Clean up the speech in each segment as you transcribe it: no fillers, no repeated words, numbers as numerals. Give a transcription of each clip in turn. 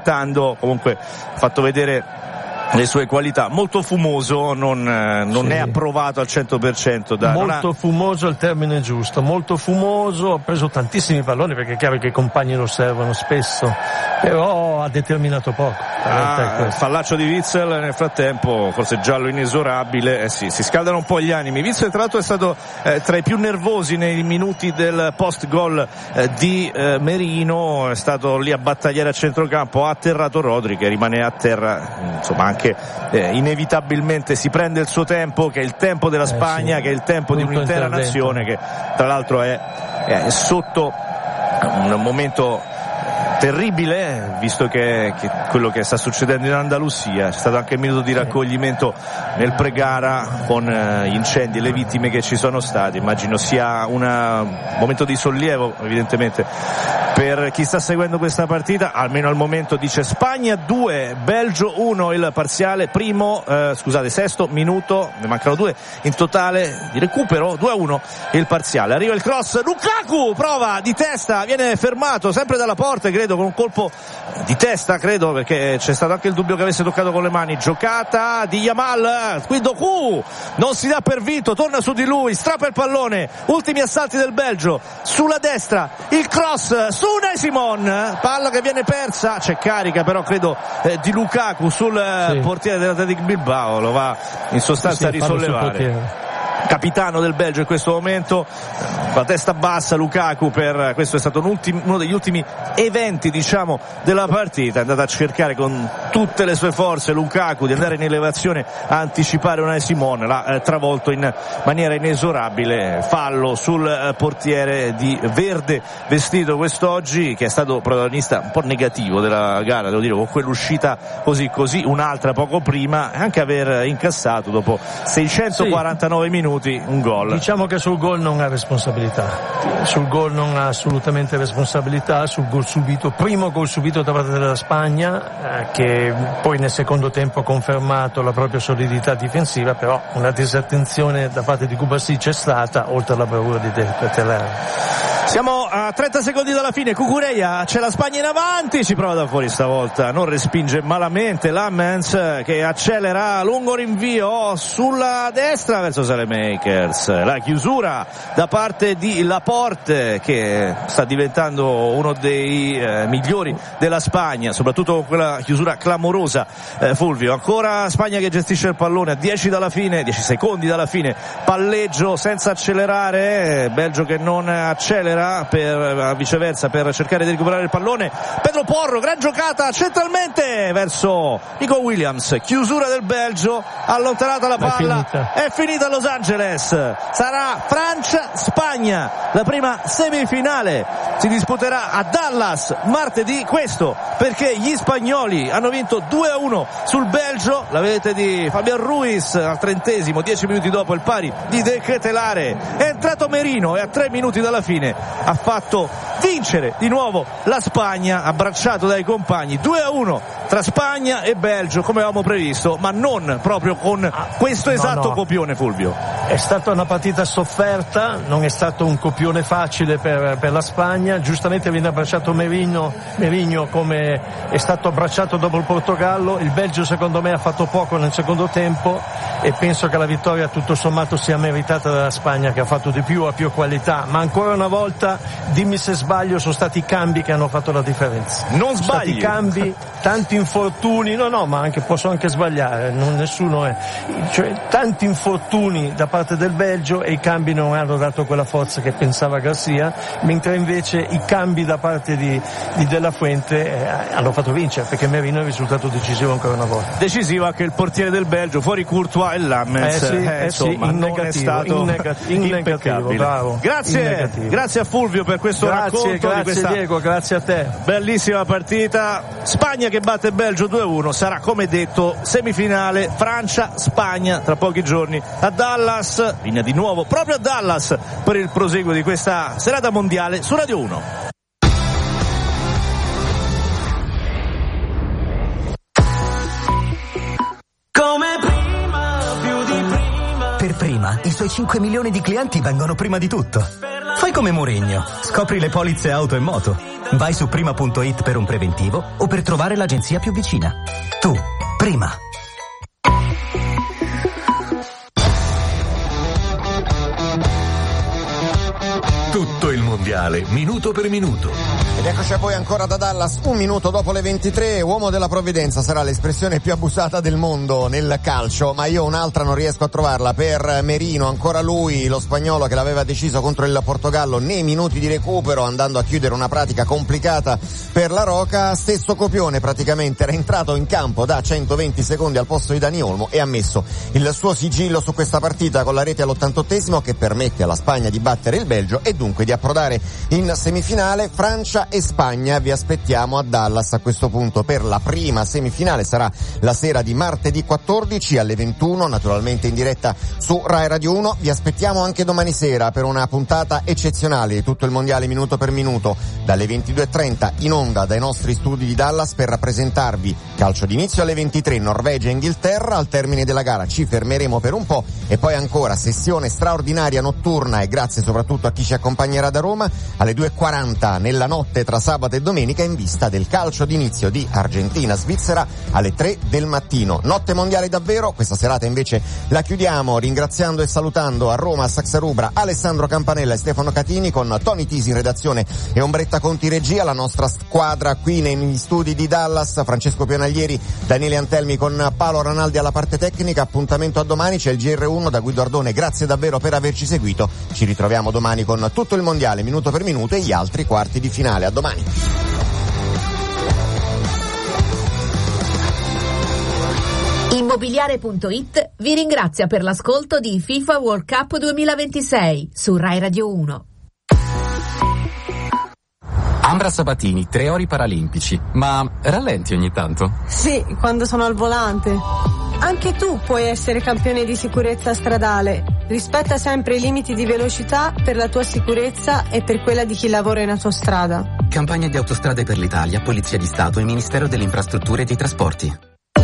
Comunque ha fatto vedere le sue qualità, molto fumoso, non è approvato al 100%. Molto fumoso è il termine giusto, molto fumoso, ha preso tantissimi palloni perché è chiaro che i compagni lo servono spesso, però ha determinato poco. Fallaccio di Witsel nel frattempo, forse giallo inesorabile, si scaldano un po' gli animi. Witsel tra l'altro è stato tra i più nervosi nei minuti del post gol di Merino, è stato lì a battagliare a centrocampo, ha atterrato Rodri che rimane a terra, insomma anche inevitabilmente si prende il suo tempo, che è il tempo della Spagna, che è il tempo di un'intera nazione che tra l'altro è sotto un momento terribile, visto che quello che sta succedendo in Andalusia. C'è stato anche il minuto di raccoglimento nel pre-gara con gli incendi e le vittime che ci sono state. Immagino sia un momento di sollievo evidentemente per chi sta seguendo questa partita, almeno al momento. Dice Spagna 2, Belgio 1 il parziale, sesto minuto, ne mancano 2 in totale di recupero, 2-1 il parziale. Arriva il cross, Lukaku prova di testa, viene fermato sempre dalla porta, credo con un colpo di testa, credo, perché c'è stato anche il dubbio che avesse toccato con le mani. Giocata di Yamal, qui Doku non si dà per vinto, torna su di lui, strappa il pallone, ultimi assalti del Belgio, sulla destra il cross su Unai Simon, palla che viene persa, c'è carica però credo di Lukaku sul portiere dell'Athletic Bilbao, lo va in sostanza a risollevare. Capitano del Belgio in questo momento, la testa bassa Lukaku, per questo è stato uno degli ultimi eventi diciamo della partita, è andato a cercare con tutte le sue forze Lukaku di andare in elevazione a anticipare Unai Simon, l'ha travolto in maniera inesorabile, fallo sul portiere di verde vestito quest'oggi, che è stato protagonista un po' negativo della gara, devo dire, con quell'uscita così, un'altra poco prima, e anche aver incassato dopo 649 minuti un gol. Diciamo che sul gol non ha responsabilità, sul gol non ha assolutamente responsabilità, sul gol subito, primo gol subito da parte della Spagna, che poi nel secondo tempo ha confermato la propria solidità difensiva, però una disattenzione da parte di Kubasi c'è stata, oltre alla bravura di Tetelare. Siamo a 30 secondi dalla fine, Cucurella, c'è la Spagna in avanti, ci prova da fuori stavolta, non respinge malamente Lammens, che accelera, lungo rinvio sulla destra verso Saelemaekers, la chiusura da parte di Laporte, che sta diventando uno dei migliori della Spagna, soprattutto con quella chiusura clamorosa. Fulvio, ancora Spagna che gestisce il pallone a 10 secondi dalla fine, palleggio senza accelerare, Belgio che non accelera viceversa per cercare di recuperare il pallone. Pedro Porro, gran giocata centralmente verso Nico Williams, chiusura del Belgio, allontanata la palla, è finita a Los Angeles, sarà Francia-Spagna, la prima semifinale si disputerà a Dallas martedì, questo perché gli spagnoli hanno vinto 2-1 sul Belgio, la vedete di Fabián Ruiz al 30esimo, 10 minuti dopo il pari di De Ketelare, è entrato Merino e a 3 minuti dalla fine ha fatto vincere di nuovo la Spagna, abbracciato dai compagni. 2-1 tra Spagna e Belgio, come avevamo previsto, ma non proprio con questo esatto copione, Fulvio. È stata una partita sofferta, non è stato un copione facile per la Spagna, giustamente viene abbracciato Merino come è stato abbracciato dopo il Portogallo. Il Belgio secondo me ha fatto poco nel secondo tempo e penso che la vittoria tutto sommato sia meritata dalla Spagna, che ha fatto di più, ha più qualità, ma ancora una volta, dimmi se sbaglio, sono stati i cambi che hanno fatto la differenza. Non sbagli. Sono stati i cambi, tanti infortuni, ma posso anche sbagliare, tanti infortuni da parte del Belgio e i cambi non hanno dato quella forza che pensava Garcia, mentre invece i cambi da parte di De La Fuente hanno fatto vincere, perché Merino è il risultato decisivo ancora una volta. Decisivo anche il portiere del Belgio, fuori Courtois e Lammens, in negativo, bravo. Grazie a Fulvio per questo racconto. Grazie Diego, grazie a te. Bellissima partita, Spagna che batte Belgio 2-1, sarà come detto semifinale Francia-Spagna tra pochi giorni a Dallas, linea di nuovo proprio a Dallas per il proseguo di questa serata mondiale su Radio 1. Per Prima, i suoi 5 milioni di clienti vengono prima di tutto. Fai come Mourinho, scopri le polizze auto e moto. Vai su prima.it per un preventivo o per trovare l'agenzia più vicina. Tu, Prima. Tutto il mondiale, minuto per minuto. Ed eccoci a voi ancora da Dallas, 1 minuto dopo le 23. Uomo della provvidenza sarà l'espressione più abusata del mondo nel calcio, ma io un'altra non riesco a trovarla per Merino. Ancora lui, lo spagnolo che l'aveva deciso contro il Portogallo nei minuti di recupero, andando a chiudere una pratica complicata per la Roca. Stesso copione, praticamente era entrato in campo da 120 secondi al posto di Dani Olmo e ha messo il suo sigillo su questa partita con la rete all'88esimo, che permette alla Spagna di battere il Belgio e dunque di approdare in semifinale. Francia e Spagna vi aspettiamo a Dallas a questo punto per la prima semifinale. Sarà la sera di martedì 14 alle 21, naturalmente in diretta su Rai Radio 1. Vi aspettiamo anche domani sera per una puntata eccezionale di tutto il mondiale minuto per minuto, dalle 22:30 in onda dai nostri studi di Dallas per rappresentarvi calcio d'inizio alle 23 Norvegia e Inghilterra. Al termine della gara ci fermeremo per un po' e poi ancora sessione straordinaria notturna, e grazie soprattutto a chi ci accompagnerà da Roma, alle 2:40 nella notte tra sabato e domenica, in vista del calcio d'inizio di Argentina-Svizzera alle 3 del mattino. Notte mondiale davvero. Questa serata invece la chiudiamo ringraziando e salutando a Roma, a Saxarubra, Alessandro Campanella e Stefano Catini, con Tony Tisi in redazione e Ombretta Conti regia, la nostra squadra qui negli studi di Dallas, Francesco Pionaglieri, Daniele Antelmi con Paolo Ranaldi alla parte tecnica. Appuntamento a domani, c'è il GR1 da Guido Ardone. Grazie davvero per averci seguito, ci ritroviamo domani con tutto il mondiale minuto per minuto e gli altri quarti di finale. A domani. Immobiliare.it vi ringrazia per l'ascolto di FIFA World Cup 2026 su Rai Radio 1. Ambra Sabatini, 3 ori paralimpici, ma rallenti ogni tanto? Sì, quando sono al volante. Anche tu puoi essere campione di sicurezza stradale. Rispetta sempre i limiti di velocità per la tua sicurezza e per quella di chi lavora in autostrada. Campagna di Autostrade per l'Italia, Polizia di Stato e Ministero delle Infrastrutture e dei Trasporti.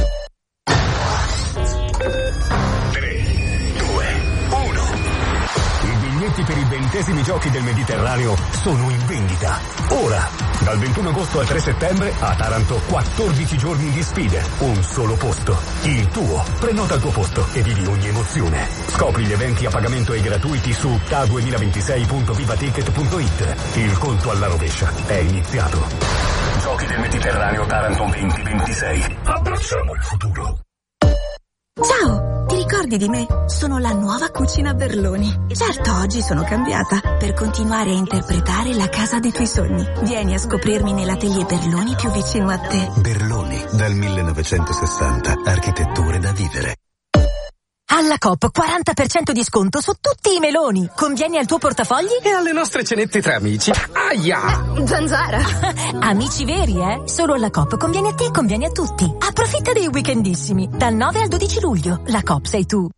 3, 2, 1. I biglietti per i 20esimi giochi del Mediterraneo sono in vendita. Ora, dal 21 agosto al 3 settembre, a Taranto 14 giorni di sfide, un solo posto, il tuo. Prenota il tuo posto e vivi ogni emozione. Scopri gli eventi a pagamento e gratuiti su ta2026.vivaticket.it. Il conto alla rovescia è iniziato. Giochi del Mediterraneo Taranto 2026. Abbracciamo il futuro. Ciao, ti ricordi di me? Sono la nuova cucina Berloni. Certo, oggi sono cambiata per continuare a interpretare la casa dei tuoi sogni. Vieni a scoprirmi nell'atelier Berloni più vicino a te. Berloni, dal 1960, architetture da vivere. Alla Coop 40% di sconto su tutti i meloni. Convieni al tuo portafogli E alle nostre cenette tra amici. Aia! Zanzara. Amici veri, eh? Solo alla Coop conviene a te e conviene a tutti. Approfitta dei weekendissimi. Dal 9 al 12 luglio. La Coop sei tu.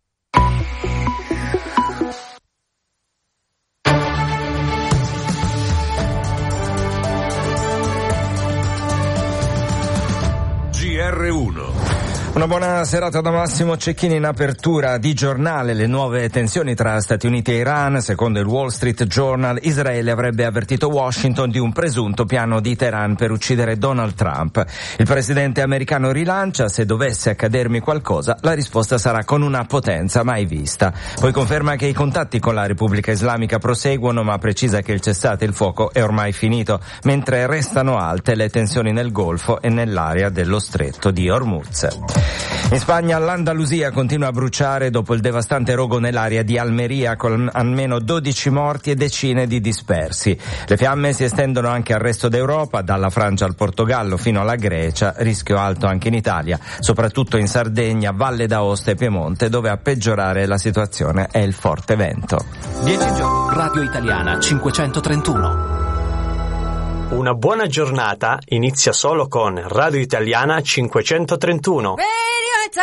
GR1. Una buona serata da Massimo Cecchini. In apertura di giornale le nuove tensioni tra Stati Uniti e Iran. Secondo il Wall Street Journal, Israele avrebbe avvertito Washington di un presunto piano di Teheran per uccidere Donald Trump. Il presidente americano rilancia: se dovesse accadermi qualcosa, la risposta sarà con una potenza mai vista. Poi conferma che i contatti con la Repubblica Islamica proseguono, ma precisa che il cessate il fuoco è ormai finito, mentre restano alte le tensioni nel Golfo e nell'area dello Stretto di Hormuz. In Spagna l'Andalusia continua a bruciare dopo il devastante rogo nell'area di Almeria, con almeno 12 morti e decine di dispersi. Le fiamme si estendono anche al resto d'Europa, dalla Francia al Portogallo fino alla Grecia, rischio alto anche in Italia, soprattutto in Sardegna, Valle d'Aosta e Piemonte, dove a peggiorare la situazione è il forte vento. 10 giorni. Radio Italiana 531. Una buona giornata inizia solo con Radio Italiana 531.